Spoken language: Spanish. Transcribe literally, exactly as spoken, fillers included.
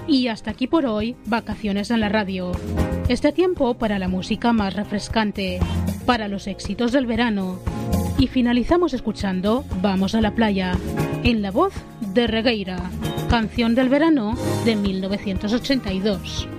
Y hasta aquí por hoy, Vacaciones en la Radio. Este tiempo para la música más refrescante, para los éxitos del verano. Y finalizamos escuchando Vamos a la playa, en la voz de Regueira, canción del verano de mil novecientos ochenta y dos.